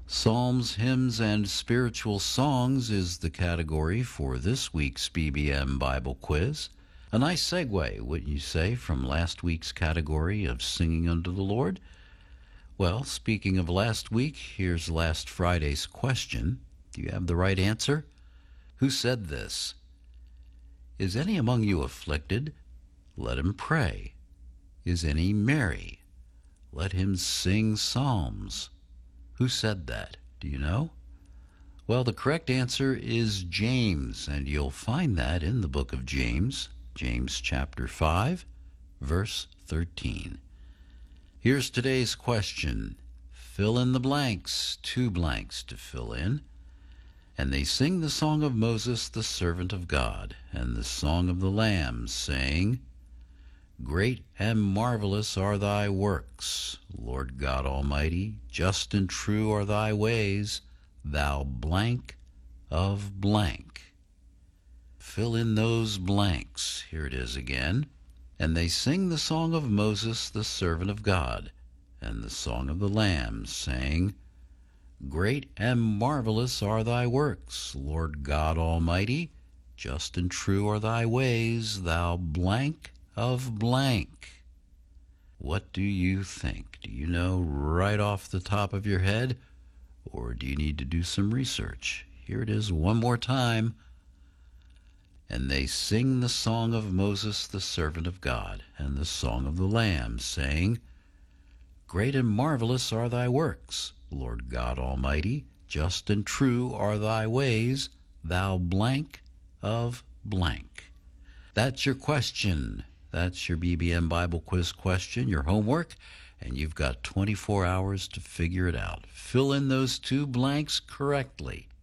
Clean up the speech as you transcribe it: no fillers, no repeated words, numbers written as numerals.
Psalms, hymns, and spiritual songs is the category for this week's BBM Bible Quiz. A nice segue, wouldn't you say, from last week's category of singing unto the Lord? Well, speaking of last week, here's last Friday's question. Do you have the right answer? Who said this? Is any among you afflicted? Let him pray. Is any merry? Let him sing psalms. Who said that? Do you know? Well, the correct answer is James, and you'll find that in the book of James, James chapter 5, verse 13. Here's today's question. Fill in the blanks, 2 blanks to fill in. And they sing the song of Moses, the servant of God, and the song of the Lamb, saying, Great and marvelous are thy works, Lord God Almighty, just and true are thy ways, thou blank of blank. Fill in those blanks. Here it is again. And they sing the song of Moses, the servant of God, and the song of the Lamb, saying, Great and marvelous are thy works, Lord God Almighty, just and true are thy ways, thou blank of blank. What do you think? Do you know right off the top of your head, or do you need to do some research? Here it is one more time. And they sing the song of Moses, the servant of God, and the song of the Lamb, saying, Great and marvelous are thy works, Lord God Almighty, just and true are thy ways, thou blank of blank. That's your question. That's your BBM Bible Quiz question, your homework, and you've got 24 hours to figure it out. Fill in those 2 blanks correctly.